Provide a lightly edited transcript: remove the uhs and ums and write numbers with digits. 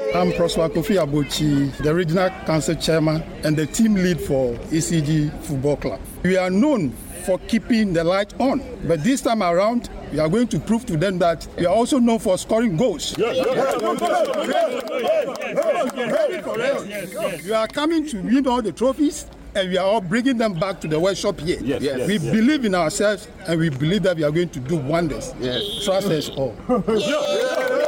I'm Prosper Kofi Abochi, the regional council chairman and the team lead for ECG Football Club. We are known for keeping the light on, but this time around, we are going to prove to them that we are also known for scoring goals. We are coming to win all the trophies, and we are all bringing them back to the workshop here. We believe in ourselves, and we believe that we are going to do wonders. Trust us all.